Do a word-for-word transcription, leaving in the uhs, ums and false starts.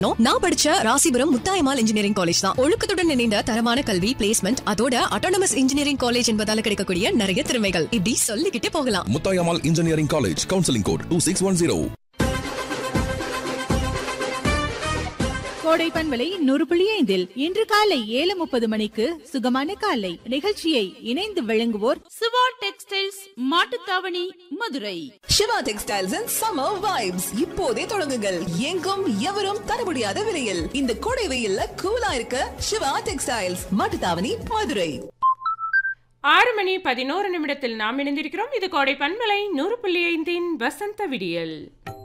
நான் படிச்ச Rasipuram Muthayammal engineering college தான். ஒழுக்கத்துடன் இணைந்த தரமான கல்வி, பிளேஸ்மெண்ட், அதோட அட்டானமஸ் இன்ஜினியரிங் காலேஜ் என்பதால கிடைக்கக்கூடிய நிறைய திறமைகள் இப்படி சொல்லிக்கிட்டே போகலாம். Muthayammal engineering college, counselling code two six one zero. கோடை பண்பலை நூறு புள்ளி ஐந்தில் இன்று காலை ஏழு முப்பது மணிக்கு சுகமான காலை நிகழ்ச்சியை இணைந்து வழங்குவோர் Siva textiles Mattuthavani Madurai. Siva textiles and summer vibes இப்போதே தொடங்குங்கள். எங்கும் எவரும் தர முடியாத விலையில் இந்த கோடை வெயில்ல கூலா இருக்க சிவா டெக்ஸ்டைல்ஸ் மாட்டுத்தாவணி மதுரை. ஆறு மணி பதினோரு நிமிடத்தில் நாம் இணைந்திருக்கிறோம். இது கோடை பண்பலை நூறு புள்ளி ஐந்தின் வசந்த விடியல்.